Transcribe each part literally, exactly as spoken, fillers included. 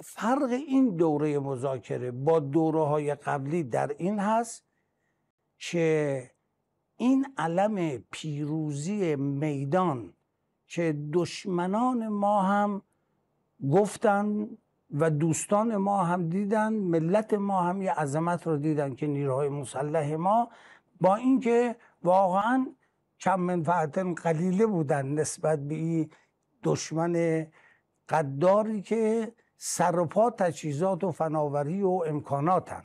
فرق این دوره مذاکره با دوره های قبلی در این هست که این علم پیروزی میدان که دشمنان ما هم گفتن و دوستان ما هم دیدن، ملت ما هم یه عظمت رو دیدن که نیروهای مسلح ما با اینکه واقعا کم منفعت قلیله بودن نسبت به این دشمن قداری که سر و پا تجهیزات و فناوری و امکاناتن.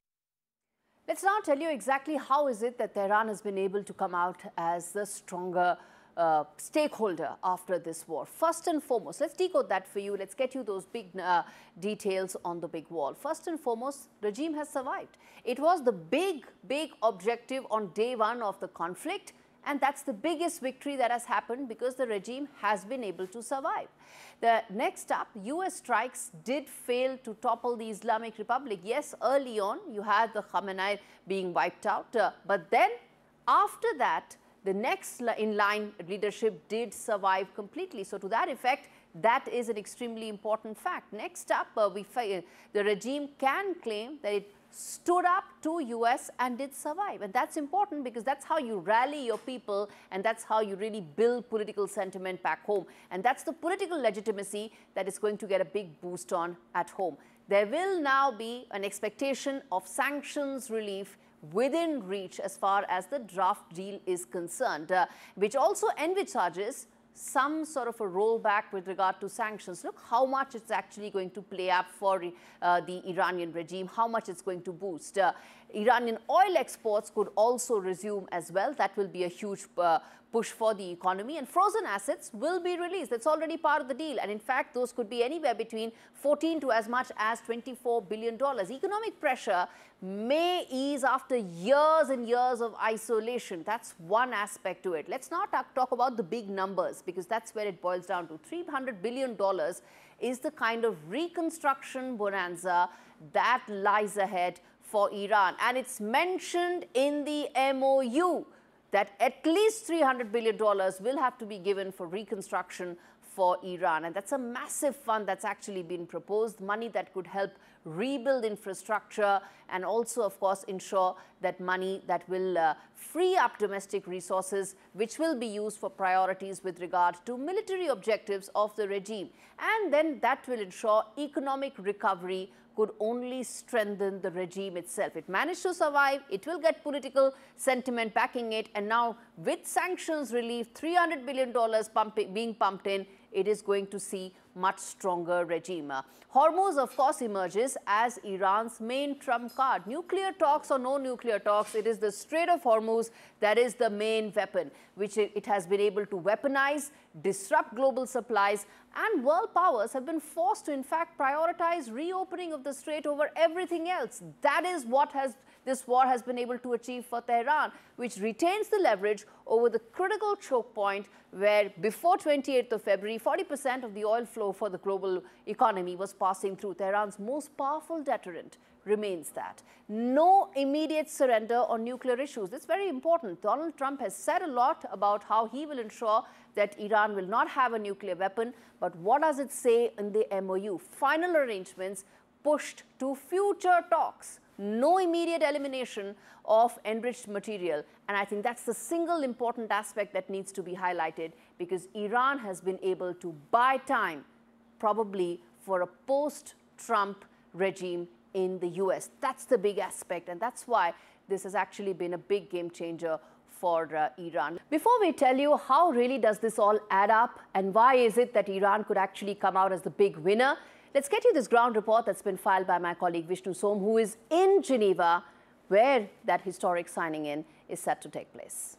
Let's now tell you exactly how is it that Tehran has been able to come out as the stronger uh, stakeholder after this war. First and foremost, let's decode that for you. Let's get you those big uh, details on the big wall. First and foremost, regime has survived. It was the big, big objective on day one of the conflict, and that's the biggest victory that has happened because the regime has been able to survive. The next up, U S strikes did fail to topple the Islamic Republic. Yes, early on, you had the Khamenei being wiped out, uh, but then after that, the next in line leadership did survive completely. So to that effect, that is an extremely important fact. Next up, uh, we the regime can claim that it stood up to U S and did survive. And that's important because that's how you rally your people and that's how you really build political sentiment back home. And that's the political legitimacy that is going to get a big boost on at home. There will now be an expectation of sanctions relief within reach as far as the draft deal is concerned, uh, which also envisages some sort of a rollback with regard to sanctions. Look how much it's actually going to play up for uh, the Iranian regime, how much it's going to boost. Uh, Iranian oil exports could also resume as well. That will be a huge uh, push for the economy, and frozen assets will be released. That's already part of the deal, and in fact those could be anywhere between fourteen to as much as twenty-four billion dollars. Economic pressure may ease after years and years of isolation. That's one aspect to it. Let's not talk, talk about the big numbers because that's where it boils down to. three hundred billion dollars is the kind of reconstruction bonanza that lies ahead for Iran, and it's mentioned in the M O U that at least three hundred billion dollars will have to be given for reconstruction for Iran. And that's a massive fund that's actually been proposed, money that could help rebuild infrastructure and also, of course, ensure that money that will uh, free up domestic resources, which will be used for priorities with regard to military objectives of the regime. And then that will ensure economic recovery could only strengthen the regime itself. It managed to survive, it will get political sentiment backing it, and now with sanctions relief, three hundred billion dollars pumping, being pumped in, it is going to see much stronger regime. Uh, Hormuz, of course, emerges as Iran's main trump card. Nuclear talks or no nuclear talks, it is the Strait of Hormuz that is the main weapon, which it, it has been able to weaponize, disrupt global supplies, and world powers have been forced to, in fact, prioritize reopening of the strait over everything else. That is what has this war has been able to achieve for Tehran, which retains the leverage over the critical choke point where before twenty-eighth of February, forty percent of the oil flow for the global economy was passing through. Tehran's most powerful deterrent remains that. No immediate surrender on nuclear issues. It's very important. Donald Trump has said a lot about how he will ensure that Iran will not have a nuclear weapon, but what does it say in the M O U? Final arrangements pushed to future talks. No immediate elimination of enriched material. And I think that's the single important aspect that needs to be highlighted because Iran has been able to buy time probably for a post-Trump regime in the U S. That's the big aspect, and that's why this has actually been a big game changer for uh, Iran. Before we tell you how really does this all add up and why is it that Iran could actually come out as the big winner, let's get you this ground report that's been filed by my colleague Vishnu Som, who is in Geneva, where that historic signing in is set to take place.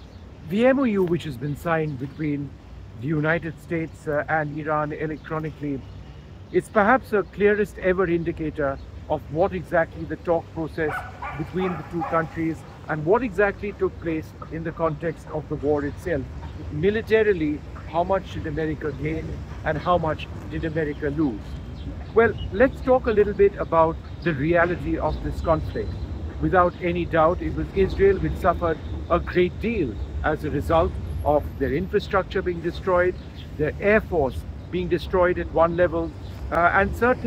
The M O U, which has been signed between the United States uh, and Iran electronically, is perhaps the clearest ever indicator of what exactly the talk process between the two countries and what exactly took place in the context of the war itself. Militarily, how much did America gain and how much did America lose? Well, let's talk a little bit about the reality of this conflict. Without any doubt, it was Israel which suffered a great deal as a result of their infrastructure being destroyed, their air force being destroyed at one level, uh, and certainly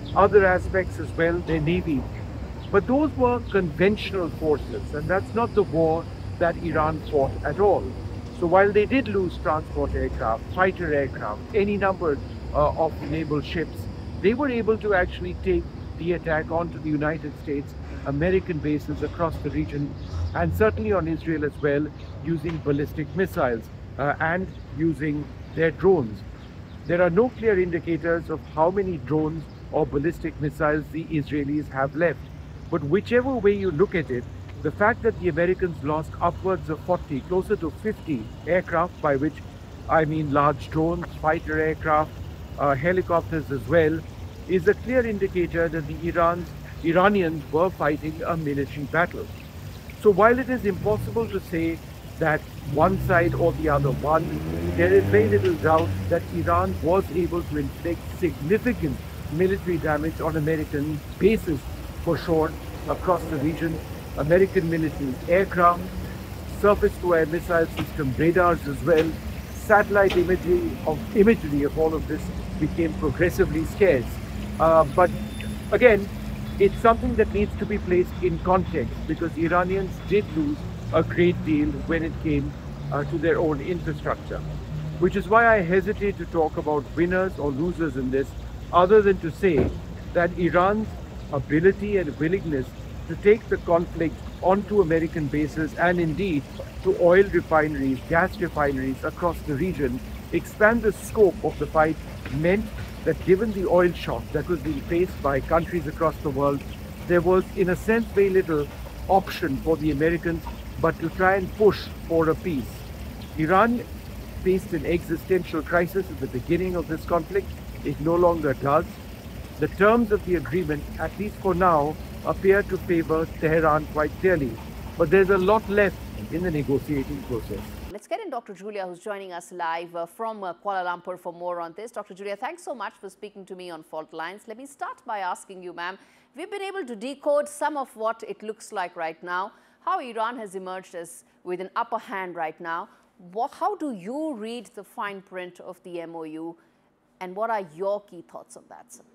other aspects as well, their navy. But those were conventional forces, and that's not the war that Iran fought at all. So while they did lose transport aircraft, fighter aircraft, any number uh, of naval ships, they were able to actually take the attack onto the United States, American bases across the region, and certainly on Israel as well, using ballistic missiles uh, and using their drones. There are no clear indicators of how many drones or ballistic missiles the Israelis have left. But whichever way you look at it, the fact that the Americans lost upwards of forty, closer to fifty aircraft, by which I mean large drones, fighter aircraft, uh, helicopters as well, is a clear indicator that the Iran's, Iranians were fighting a military battle. So while it is impossible to say that one side or the other won, there is very little doubt that Iran was able to inflict significant military damage on American bases, for sure, across the region. American military aircraft, surface-to-air missile system, radars as well, satellite imagery of imagery of all of this became progressively scarce. Uh, but again, it's something that needs to be placed in context, because Iranians did lose a great deal when it came uh, to their own infrastructure, which is why I hesitate to talk about winners or losers in this, other than to say that Iran's ability and willingness to take the conflict onto American bases and indeed to oil refineries, gas refineries across the region, expand the scope of the fight, meant that given the oil shock that was being faced by countries across the world, there was in a sense very little option for the Americans but to try and push for a peace. Iran faced an existential crisis at the beginning of this conflict. It no longer does. The terms of the agreement, at least for now, appear to favor Tehran quite clearly. But there's a lot left in the negotiating process. Let's get in Doctor Julia, who's joining us live uh, from uh, Kuala Lumpur for more on this. Doctor Julia, thanks so much for speaking to me on Fault Lines. Let me start by asking you, ma'am, we've been able to decode some of what it looks like right now, how Iran has emerged as with an upper hand right now. What, how do you read the fine print of the M O U, and what are your key thoughts on that, sir?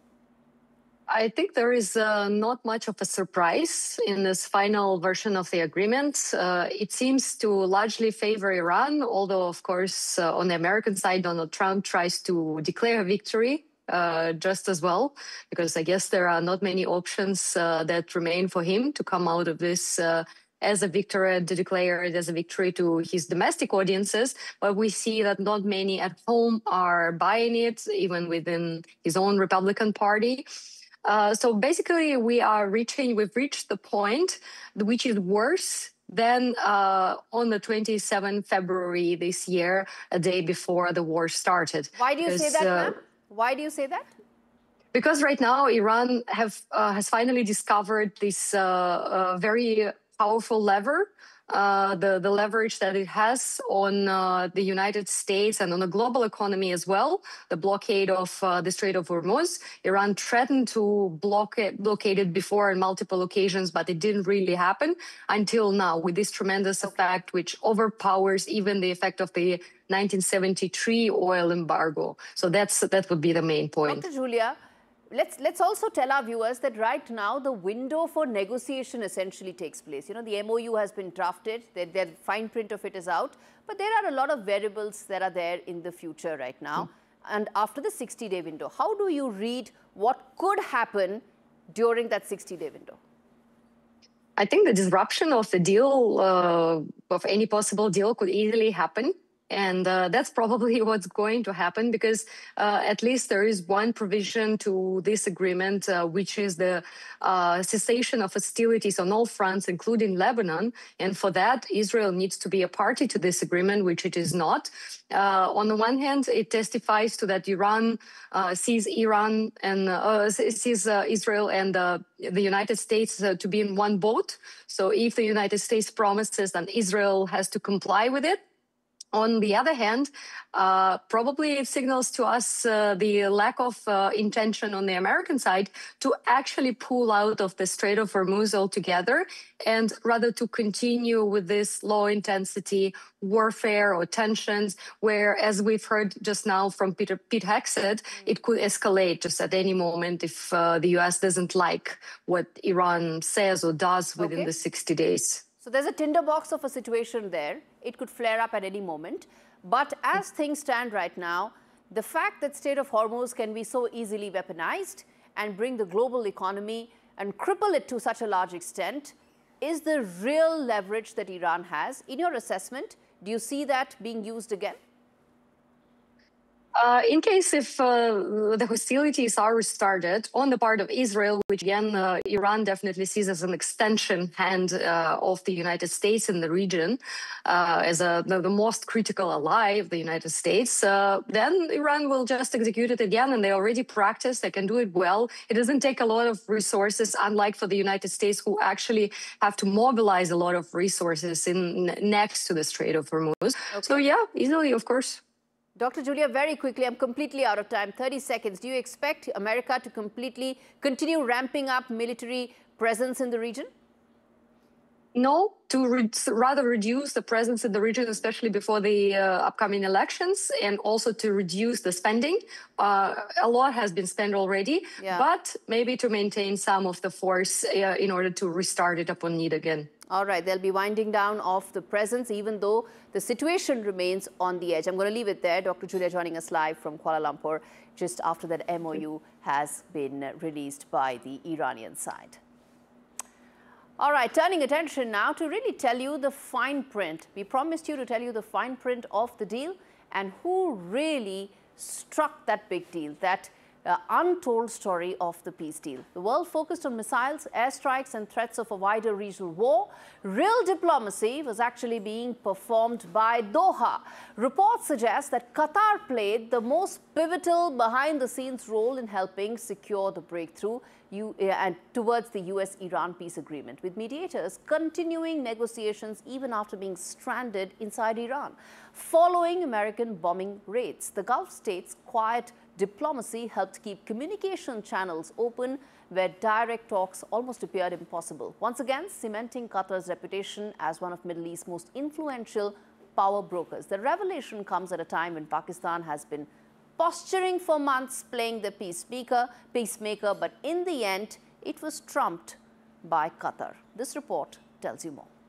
I think there is uh, not much of a surprise in this final version of the agreement. Uh, it seems to largely favor Iran, although, of course, uh, on the American side, Donald Trump tries to declare a victory uh, just as well, because I guess there are not many options uh, that remain for him to come out of this uh, as a victory and to declare it as a victory to his domestic audiences. But we see that not many at home are buying it, even within his own Republican Party. Uh, so basically, we are reaching, we've reached the point which is worse than uh, on the twenty-seventh of February this year, a day before the war started. Why do you because, say that, uh, ma'am? Why do you say that? Because right now, Iran have uh, has finally discovered this uh, uh, very powerful lever, uh, the, the leverage that it has on uh, the United States and on the global economy as well, the blockade of uh, the Strait of Hormuz. Iran threatened to block it, blockade it before on multiple occasions, but it didn't really happen until now, with this tremendous effect, which overpowers even the effect of the nineteen seventy-three oil embargo. So that's that would be the main point. Doctor Julia, Let's, let's also tell our viewers that right now the window for negotiation essentially takes place. You know, the M O U has been drafted, the, the fine print of it is out, but there are a lot of variables that are there in the future right now. Mm. And after the sixty day window, how do you read what could happen during that sixty day window? I think the disruption of the deal, uh, of any possible deal, could easily happen. And uh, that's probably what's going to happen, because uh, at least there is one provision to this agreement, uh, which is the uh, cessation of hostilities on all fronts, including Lebanon. And for that, Israel needs to be a party to this agreement, which it is not. Uh, on the one hand, it testifies to that Iran uh, sees Iran and uh, sees uh, Israel and uh, the United States uh, to be in one boat. So if the United States promises, then Israel has to comply with it. On the other hand, uh, probably it signals to us uh, the lack of uh, intention on the American side to actually pull out of the Strait of Hormuz altogether, and rather to continue with this low-intensity warfare or tensions, where, as we've heard just now from Peter, Pete Hegseth, it could escalate just at any moment if uh, the U S doesn't like what Iran says or does within Okay. the sixty days. So there's a tinderbox of a situation there. It could flare up at any moment. But as things stand right now, the fact that Strait of Hormuz can be so easily weaponized and bring the global economy and cripple it to such a large extent is the real leverage that Iran has. In your assessment, do you see that being used again? Uh, in case if uh, the hostilities are restarted on the part of Israel, which again uh, Iran definitely sees as an extension hand uh, of the United States in the region, uh, as a, the, the most critical ally of the United States, uh, then Iran will just execute it again, and they already practice. They can do it well. It doesn't take a lot of resources, unlike for the United States, who actually have to mobilize a lot of resources in next to the Strait of Hormuz. Okay. So yeah, easily, of course. Doctor Julia, very quickly, I'm completely out of time, thirty seconds. Do you expect America to completely continue ramping up military presence in the region? No, to re rather reduce the presence in the region, especially before the uh, upcoming elections, and also to reduce the spending. Uh, a lot has been spent already, yeah. but maybe to maintain some of the force uh, in order to restart it upon need again. All right, they'll be winding down of the presence, even though the situation remains on the edge. I'm going to leave it there. Doctor Julia joining us live from Kuala Lumpur just after that M O U has been released by the Iranian side. All right, turning attention now to really tell you the fine print. We promised you to tell you the fine print of the deal and who really struck that big deal, that Uh, untold story of the peace deal. The world focused on missiles, airstrikes, and threats of a wider regional war. Real diplomacy was actually being performed by Doha. Reports suggest that Qatar played the most pivotal behind-the-scenes role in helping secure the breakthrough you, uh, and towards the U S Iran peace agreement, with mediators continuing negotiations even after being stranded inside Iran. Following American bombing raids, the Gulf states' quiet diplomacy helped keep communication channels open where direct talks almost appeared impossible, once again cementing Qatar's reputation as one of Middle East's most influential power brokers. The revelation comes at a time when Pakistan has been posturing for months, playing the peacemaker, peacemaker, but in the end, it was trumped by Qatar. This report tells you more.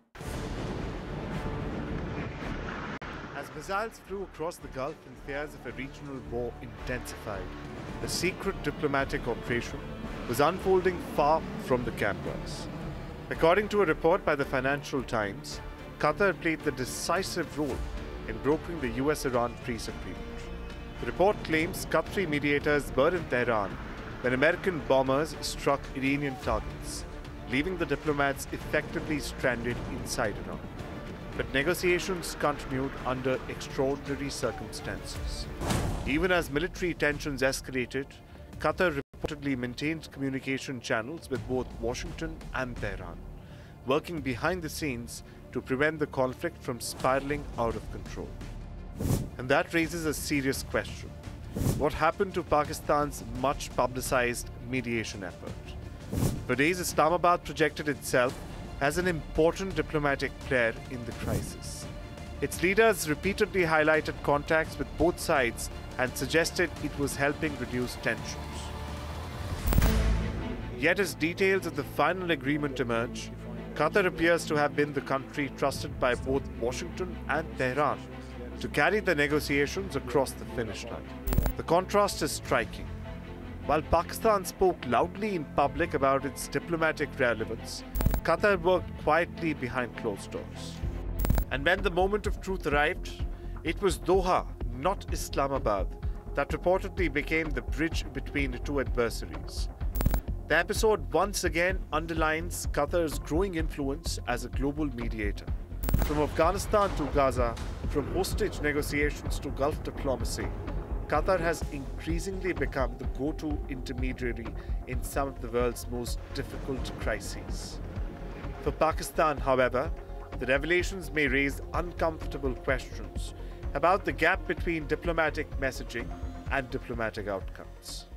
As missiles flew across the Gulf and fears of a regional war intensified, the secret diplomatic operation was unfolding far from the cameras. According to a report by the Financial Times, Qatar played the decisive role in brokering the U S Iran peace agreement. The report claims Qatari mediators were in Tehran when American bombers struck Iranian targets, leaving the diplomats effectively stranded inside Iran. But negotiations continued under extraordinary circumstances. Even as military tensions escalated, Qatar reportedly maintained communication channels with both Washington and Tehran, working behind the scenes to prevent the conflict from spiraling out of control. And that raises a serious question. What happened to Pakistan's much publicized mediation effort? For days, Islamabad projected itself as an important diplomatic player in the crisis. Its leaders repeatedly highlighted contacts with both sides and suggested it was helping reduce tensions. Yet as details of the final agreement emerge, Qatar appears to have been the country trusted by both Washington and Tehran to carry the negotiations across the finish line. The contrast is striking. While Pakistan spoke loudly in public about its diplomatic relevance, Qatar worked quietly behind closed doors. And when the moment of truth arrived, it was Doha, not Islamabad, that reportedly became the bridge between the two adversaries. The episode once again underlines Qatar's growing influence as a global mediator. From Afghanistan to Gaza, from hostage negotiations to Gulf diplomacy, Qatar has increasingly become the go-to intermediary in some of the world's most difficult crises. For Pakistan, however, the revelations may raise uncomfortable questions about the gap between diplomatic messaging and diplomatic outcomes.